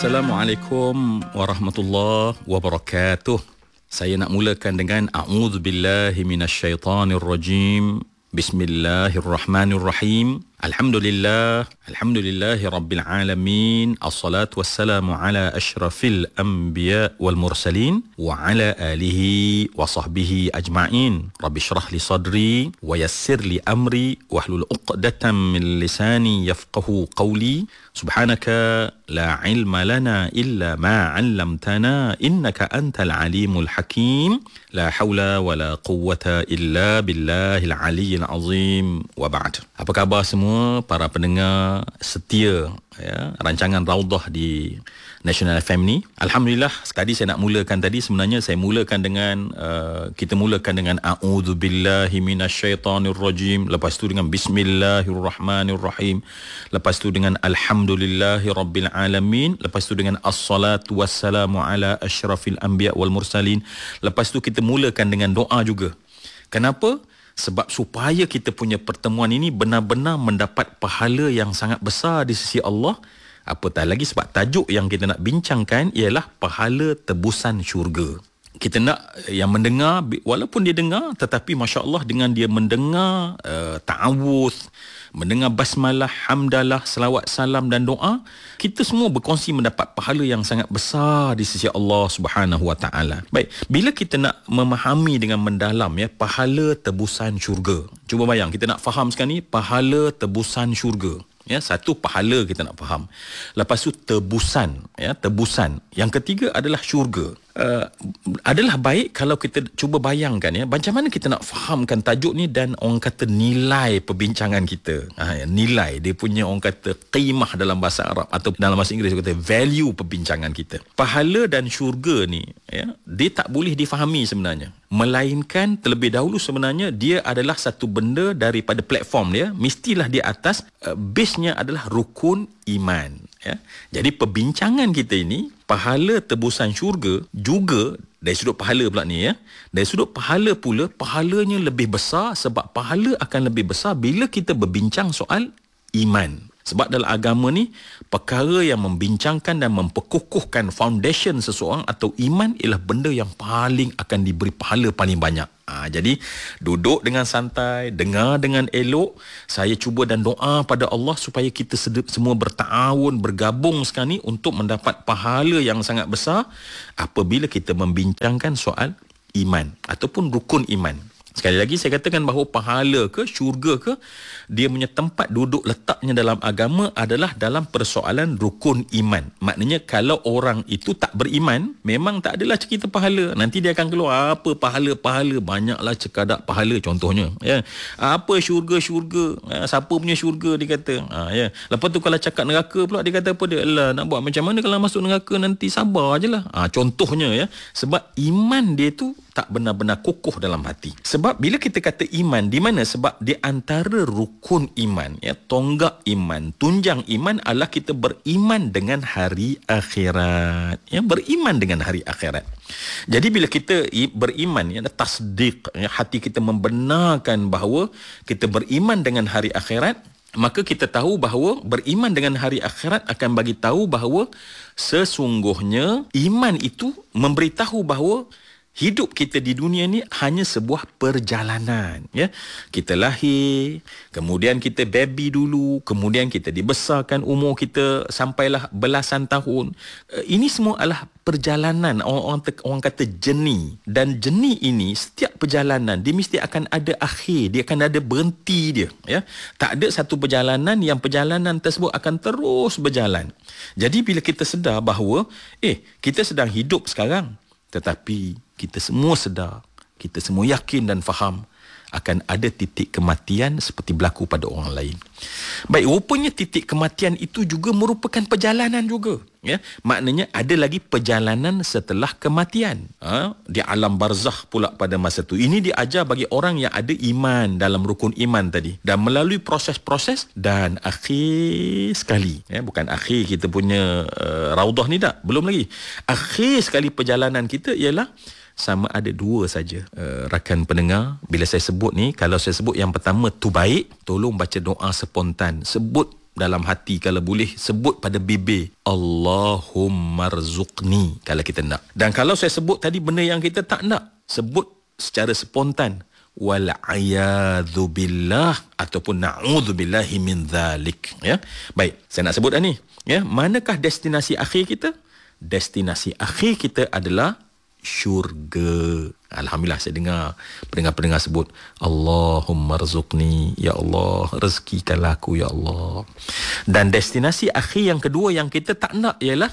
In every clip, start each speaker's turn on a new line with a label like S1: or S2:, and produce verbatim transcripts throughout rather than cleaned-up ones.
S1: Assalamualaikum warahmatullahi wabarakatuh. Saya nak mulakan dengan a'udzubillahi minasyaitanirrajim. Bismillahirrahmanirrahim. Alhamdulillah, alhamdulillahi rabbil alamin. Assalatu wassalamu ala asyrafil anbiya wal mursalin wa ala alihi wa sahbihi ajma'in. Rabbi shrah li sadri wa yassir li amri wahlul 'uqdatam min lisani yafqahu qawli. Subhanaka la ilma lana illa ma 'allamtana innaka antal alimul hakim. La haula wa la quwwata illa billahil aliyyil azim. Wa ba'd. Apa khabar semua para pendengar setia ya, rancangan Raudhah di National F M ni? Alhamdulillah, sekali saya nak mulakan tadi, sebenarnya saya mulakan dengan uh, kita mulakan dengan a'udzubillahi minasyaitonirrajim, lepas tu dengan bismillahirrahmanirrahim, lepas tu dengan alhamdulillahi rabbil alamin, lepas tu dengan assalatu wassalamu ala asyrafil anbiya wal mursalin, lepas tu kita mulakan dengan doa juga. Kenapa? Sebab supaya kita punya pertemuan ini benar-benar mendapat pahala yang sangat besar di sisi Allah. Apatah lagi sebab tajuk yang kita nak bincangkan ialah pahala tebusan syurga. Kita nak yang mendengar, walaupun dia dengar, tetapi Masya Allah dengan dia mendengar uh, ta'awudz, mendengar basmalah, hamdalah, selawat salam dan doa, kita semua berkongsi mendapat pahala yang sangat besar di sisi Allah Subhanahu Wa Taala. Baik, bila kita nak memahami dengan mendalam ya pahala tebusan syurga. Cuba bayang, kita nak faham sekarang ni pahala tebusan syurga. Ya, satu pahala kita nak faham. Lepas tu tebusan, ya, tebusan. Yang ketiga adalah syurga. Uh, adalah baik kalau kita cuba bayangkan ya, macam mana kita nak fahamkan tajuk ni dan orang kata nilai perbincangan kita. Ha, ya, nilai dia punya orang kata qimah dalam bahasa Arab atau dalam bahasa Inggeris kata value perbincangan kita. Pahala dan syurga ni ya, dia tak boleh difahami sebenarnya. Melainkan terlebih dahulu sebenarnya dia adalah satu benda daripada platform dia, mestilah di atas uh, base-nya adalah rukun iman ya. Jadi perbincangan kita ini pahala tebusan syurga juga dari sudut pahala pula ni ya. Dari sudut pahala pula, pahalanya lebih besar sebab pahala akan lebih besar bila kita berbincang soal iman. Sebab dalam agama ni, perkara yang membincangkan dan memperkukuhkan foundation seseorang atau iman ialah benda yang paling akan diberi pahala paling banyak. Ha, jadi, duduk dengan santai, dengar dengan elok. Saya cuba dan doa pada Allah supaya kita semua berta'awun, bergabung sekarang ni untuk mendapat pahala yang sangat besar apabila kita membincangkan soal iman ataupun rukun iman. Sekali lagi saya katakan bahawa pahala ke syurga ke, dia punya tempat duduk letaknya dalam agama adalah dalam persoalan rukun iman. Maknanya kalau orang itu tak beriman, memang tak adalah cerita pahala. Nanti dia akan keluar apa pahala-pahala, banyaklah cekadak pahala contohnya ya. Apa syurga-syurga, ya, siapa punya syurga dia kata. Ha, ya. Lepas tu kalau cakap neraka pula dia kata apa dia? Alah, nak buat macam mana kalau masuk neraka, nanti sabar ajalah. Ha, contohnya ya. Sebab iman dia tu tak benar-benar kukuh dalam hati. Sebab bila kita kata iman, di mana? Sebab di antara rukun iman, ya, tonggak iman, tunjang iman adalah kita beriman dengan hari akhirat. Ya, beriman dengan hari akhirat. Jadi bila kita beriman, ya, tasdik, ya, hati kita membenarkan bahawa kita beriman dengan hari akhirat, maka kita tahu bahawa beriman dengan hari akhirat akan bagi tahu bahawa sesungguhnya iman itu memberitahu bahawa hidup kita di dunia ni hanya sebuah perjalanan ya. Kita lahir, kemudian kita baby dulu, kemudian kita dibesarkan, umur kita sampailah belasan tahun. Ini semua adalah perjalanan, orang, orang, orang kata journey. Dan journey ini, setiap perjalanan dia mesti akan ada akhir, dia akan ada berhenti dia ya. Tak ada satu perjalanan yang perjalanan tersebut akan terus berjalan. Jadi bila kita sedar bahawa eh kita sedang hidup sekarang, tetapi kita semua sedar, kita semua yakin dan faham akan ada titik kematian seperti berlaku pada orang lain. Baik, rupanya titik kematian itu juga merupakan perjalanan juga. Ya, maknanya ada lagi perjalanan setelah kematian. Ha? Di alam barzakh pula pada masa itu. Ini diajar bagi orang yang ada iman dalam rukun iman tadi. Dan melalui proses-proses dan akhir sekali. Ya, bukan akhir kita punya uh, Raudhah ni tak. Belum lagi. Akhir sekali perjalanan kita ialah sama ada dua saja uh, rakan pendengar. Bila saya sebut ni, kalau saya sebut yang pertama tu baik, tolong baca doa spontan. Sebut dalam hati, kalau boleh sebut pada bibir, Allahumma rzuqni kalau kita nak. Dan kalau saya sebut tadi benda yang kita tak nak, sebut secara spontan, wal a'yadzu billah ataupun na'udzu billahi min dzalik, ya. Baik, saya nak sebut dah ni, ya. Manakah destinasi akhir kita? Destinasi akhir kita adalah syurga. Alhamdulillah saya dengar pendengar-pendengar sebut Allahumma rzuqni, ya Allah rezekikanlah aku ya Allah. Dan destinasi akhir yang kedua yang kita tak nak ialah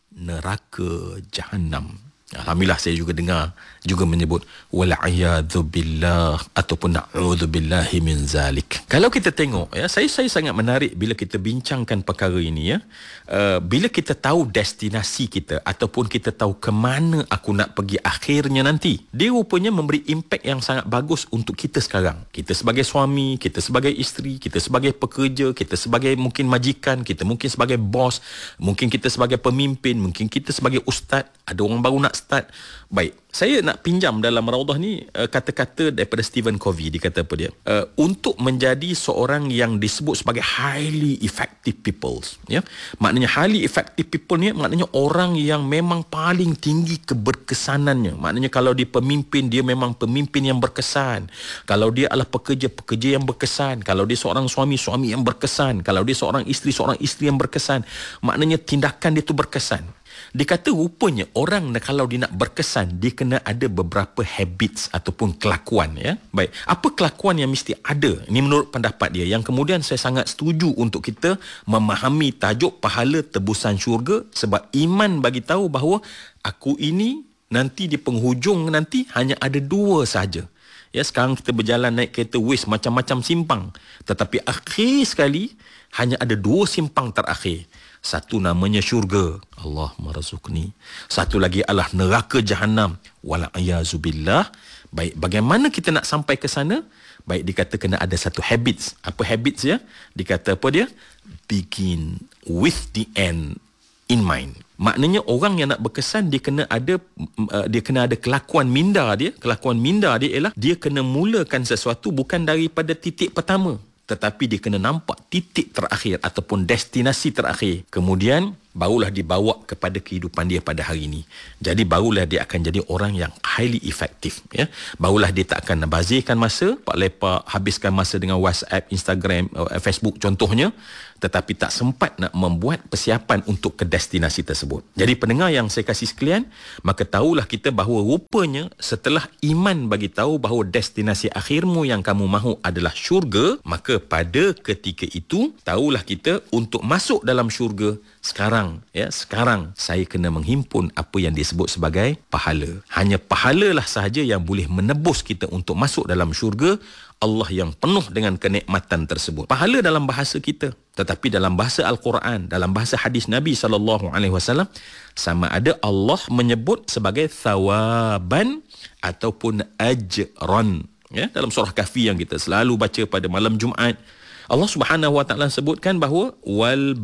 S1: neraka jahanam. Alhamdulillah saya juga dengar juga menyebut wal a'yadzu billah ataupun na'udzu billahi min zalik. Kalau kita tengok, ya, saya saya sangat menarik bila kita bincangkan perkara ini, ya. Uh, bila kita tahu destinasi kita ataupun kita tahu ke mana aku nak pergi akhirnya nanti, dia rupanya memberi impak yang sangat bagus untuk kita sekarang. Kita sebagai suami, kita sebagai isteri, kita sebagai pekerja, kita sebagai mungkin majikan, kita mungkin sebagai bos, mungkin kita sebagai pemimpin, mungkin kita sebagai ustaz, ada orang baru nak start. Baik, saya nak pinjam dalam Raudah ni uh, kata-kata daripada Stephen Covey. Dia kata apa dia? Uh, untuk menjadi seorang yang disebut sebagai highly effective people, ya. Maknanya highly effective people ni maknanya orang yang memang paling tinggi keberkesanannya. Maknanya kalau dia pemimpin, dia memang pemimpin yang berkesan. Kalau dia adalah pekerja, pekerja yang berkesan. Kalau dia seorang suami, suami yang berkesan. Kalau dia seorang isteri, seorang isteri yang berkesan. Maknanya tindakan dia tu berkesan. Dia kata rupanya orang kalau dia nak berkesan, dia kena ada beberapa habits ataupun kelakuan, ya. Baik, apa kelakuan yang mesti ada? Ini menurut pendapat dia, yang kemudian saya sangat setuju untuk kita memahami tajuk pahala tebusan syurga, sebab iman bagi tahu bahawa aku ini nanti di penghujung nanti hanya ada dua saja. Ya, sekarang kita berjalan naik kereta Waze macam-macam simpang, tetapi akhir sekali hanya ada dua simpang terakhir. Satu namanya syurga, Allah marzuqni. Satu lagi adalah neraka jahanam, wal a'yazu billah. Baik, bagaimana kita nak sampai ke sana? Baik, dikata kena ada satu habits. Apa habits ya? Dikata apa dia? Begin with the end in mind. Maknanya orang yang nak berkesan, dia kena ada uh, dia kena ada kelakuan minda dia. Kelakuan minda dia ialah dia kena mulakan sesuatu bukan daripada titik pertama, tetapi dia kena nampak titik terakhir ataupun destinasi terakhir. Kemudian barulah dibawa kepada kehidupan dia pada hari ini. Jadi barulah dia akan jadi orang yang highly effective, ya. Barulah dia tak akan bazirkan masa, pak lepak habiskan masa dengan WhatsApp, Instagram, Facebook contohnya, tetapi tak sempat nak membuat persiapan untuk ke destinasi tersebut. Jadi pendengar yang saya kasih sekalian, maka tahulah kita bahawa rupanya setelah iman bagi tahu bahawa destinasi akhirmu yang kamu mahu adalah syurga, maka pada ketika itu tahulah kita untuk masuk dalam syurga sekarang, ya, sekarang saya kena menghimpun apa yang disebut sebagai pahala. Hanya pahalalah sahaja yang boleh menebus kita untuk masuk dalam syurga Allah yang penuh dengan kenikmatan tersebut. Pahala dalam bahasa kita, tetapi dalam bahasa Al-Quran, dalam bahasa hadis Nabi sallallahu alaihi wasallam, sama ada Allah menyebut sebagai thawaban ataupun ajran, ya. Dalam surah Kahfi yang kita selalu baca pada malam Jumaat, Allah Subhanahu wa taala sebutkan bahawa wal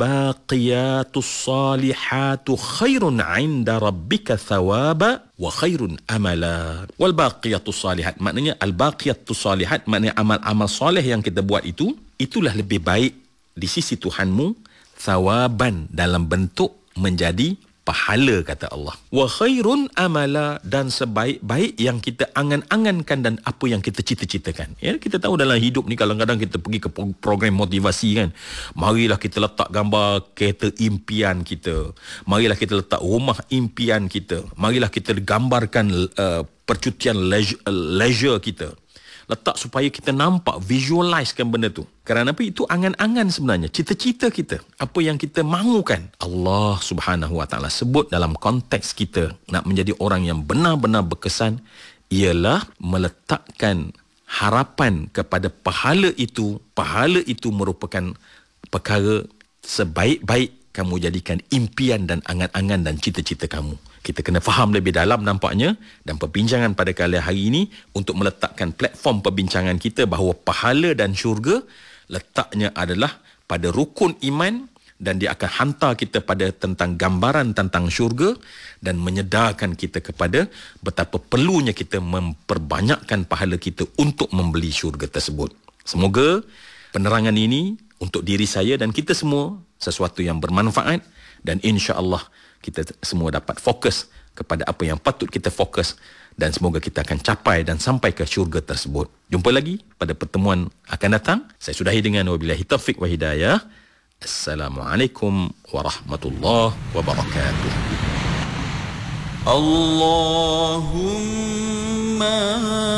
S1: baqiyatus salihatu khairun 'inda rabbika thawaba wa khairun amala. Wal baqiyatus salihat maknanya al baqiyatus salihat maknanya amal-amal soleh yang kita buat itu, itulah lebih baik di sisi Tuhanmu, thawaban dalam bentuk menjadi pahala, kata Allah. Wa khairun amala, dan sebaik-baik yang kita angan-angankan dan apa yang kita cita-citakan. Ya, kita tahu dalam hidup ni kadang-kadang kita pergi ke program motivasi kan. Marilah kita letak gambar kereta impian kita. Marilah kita letak rumah impian kita. Marilah kita gambarkan uh, percutian leisure, uh, leisure kita. Letak supaya kita nampak, visualisekan benda tu. Kerana apa? Itu angan-angan sebenarnya, cita-cita kita, apa yang kita mahukan. Allah Subhanahu wa taala sebut dalam konteks kita nak menjadi orang yang benar-benar berkesan ialah meletakkan harapan kepada pahala itu. Pahala itu merupakan perkara sebaik-baik kamu jadikan impian dan angan-angan dan cita-cita kamu. Kita kena faham lebih dalam nampaknya, dan perbincangan pada kali hari ini untuk meletakkan platform perbincangan kita bahawa pahala dan syurga letaknya adalah pada rukun iman, dan dia akan hantar kita pada tentang gambaran tentang syurga dan menyedarkan kita kepada betapa perlunya kita memperbanyakkan pahala kita untuk membeli syurga tersebut. Semoga penerangan ini untuk diri saya dan kita semua sesuatu yang bermanfaat, dan insya-Allah kita semua dapat fokus kepada apa yang patut kita fokus, dan semoga kita akan capai dan sampai ke syurga tersebut. Jumpa lagi pada pertemuan akan datang. Saya sudahi dengan wabillahi taufik wa hidayah. Assalamualaikum warahmatullahi wabarakatuh.
S2: Allahumma